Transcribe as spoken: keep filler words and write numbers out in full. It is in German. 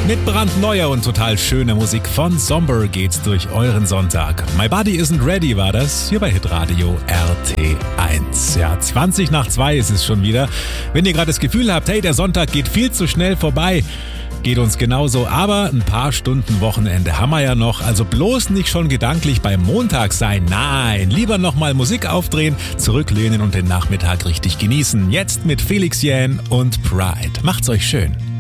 Mit brandneuer und total schöner Musik von Somber geht's durch euren Sonntag. My Body Isn't Ready war das hier bei Hitradio R T eins. Ja, zwanzig nach zwei ist es schon wieder. Wenn ihr gerade das Gefühl habt, hey, der Sonntag geht viel zu schnell vorbei, geht uns genauso, aber ein paar Stunden Wochenende haben wir ja noch, also bloß nicht schon gedanklich beim Montag sein. Nein, lieber nochmal Musik aufdrehen, zurücklehnen und den Nachmittag richtig genießen. Jetzt mit Felix Jähn und Pride. Macht's euch schön.